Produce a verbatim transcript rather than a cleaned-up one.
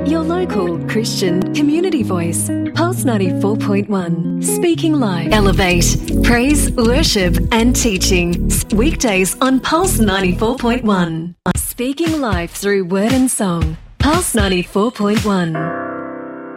Your local Christian community voice. Pulse ninety-four point one. Speaking Live. Elevate. Praise, worship and teaching. Weekdays on Pulse ninety-four point one. Speaking live through word and song. Pulse ninety-four point one.